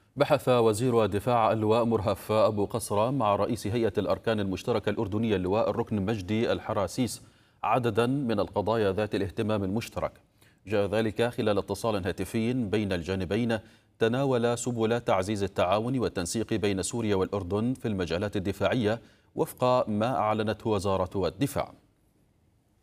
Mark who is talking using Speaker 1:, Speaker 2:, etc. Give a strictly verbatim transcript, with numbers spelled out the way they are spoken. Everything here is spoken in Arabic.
Speaker 1: بحث وزير الدفاع اللواء مرهف أبو قصرة مع رئيس هيئة الأركان المشتركة الأردنية اللواء الركن مجدي الحراسيس عددا من القضايا ذات الاهتمام المشترك. جاء ذلك خلال اتصال هاتفي بين الجانبين تناول سبل تعزيز التعاون والتنسيق بين سوريا والأردن في المجالات الدفاعية وفق ما أعلنته وزارة الدفاع.